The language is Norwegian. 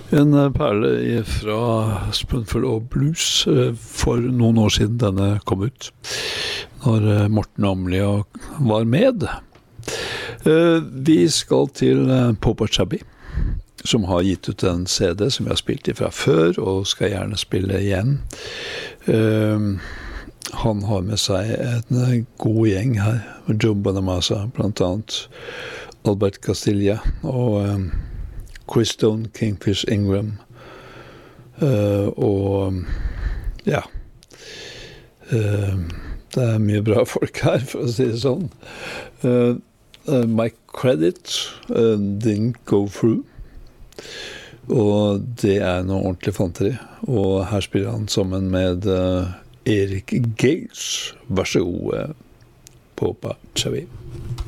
En perle fra Spoonful of Blues for noen år siden denne kom ut, når Morten Åmlia var med. Vi skal til Popa Chubby, som har gitt ut en CD som jeg har spilt i fra før, og skal gjerne spille igjen. Han har med seg en god gjeng her, Joe Bonamassa, blant annet Albert Castilla og Chris Stone, Kingfish Ingram, og ja, det mye bra folk her, for å si det sånn. My Credit didn't go through, og det noe ordentlig fanteri, og her spiller han sammen med Erik Gales. Vær så god, Popa Chubby.